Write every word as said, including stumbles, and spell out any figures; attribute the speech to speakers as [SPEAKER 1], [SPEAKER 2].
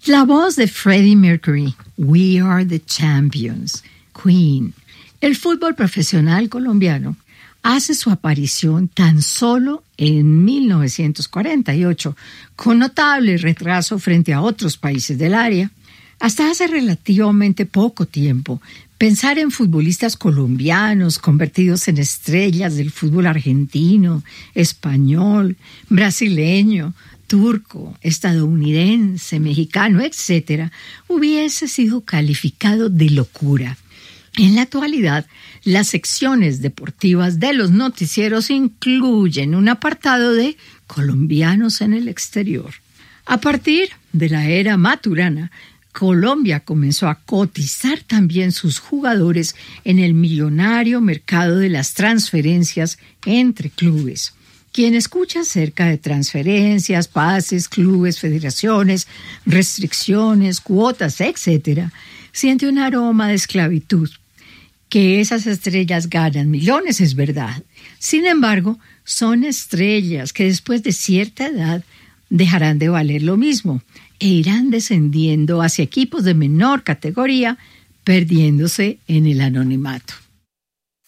[SPEAKER 1] La voz de Freddie Mercury, We Are the Champions, Queen. El fútbol profesional colombiano hace su aparición tan solo en mil novecientos cuarenta y ocho, con notable retraso frente a otros países del área. Hasta hace relativamente poco tiempo, pensar en futbolistas colombianos convertidos en estrellas del fútbol argentino, español, brasileño, turco, estadounidense, mexicano, etcétera, hubiese sido calificado de locura. En la actualidad, las secciones deportivas de los noticieros incluyen un apartado de colombianos en el exterior. A partir de la era Maturana, Colombia comenzó a cotizar también sus jugadores en el millonario mercado de las transferencias entre clubes. Quien escucha acerca de transferencias, pases, clubes, federaciones, restricciones, cuotas, etcétera, siente un aroma de esclavitud. Que esas estrellas ganan millones es verdad. Sin embargo, son estrellas que después de cierta edad dejarán de valer lo mismo e irán descendiendo hacia equipos de menor categoría, perdiéndose en el anonimato.